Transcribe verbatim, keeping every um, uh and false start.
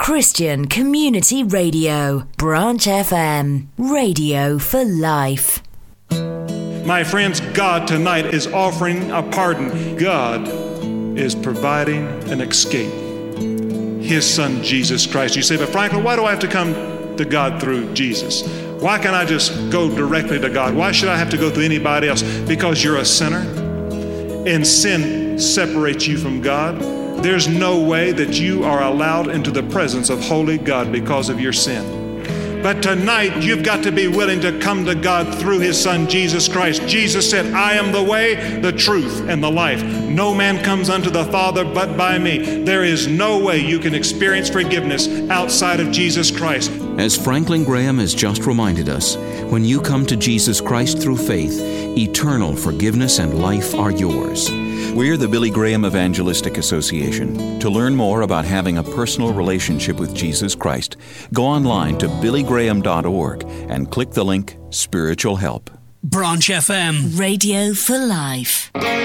Christian Community Radio, Branch F M, radio for life. My friends, God tonight is offering a pardon. God is providing an escape. His Son, Jesus Christ. You say, but Franklin, why do I have to come to God through Jesus? Why can't I just go directly to God? Why should I have to go through anybody else? Because you're a sinner, and sin separates you from God. There's no way that you are allowed into the presence of holy God because of your sin. But tonight, you've got to be willing to come to God through His Son, Jesus Christ. Jesus said, I am the way, the truth, and the life. No man comes unto the Father but by me. There is no way you can experience forgiveness outside of Jesus Christ. As Franklin Graham has just reminded us, when you come to Jesus Christ through faith, eternal forgiveness and life are yours. We're the Billy Graham Evangelistic Association. To learn more about having a personal relationship with Jesus Christ, go online to billy graham dot org and click the link Spiritual Help. Branch F M, radio for life.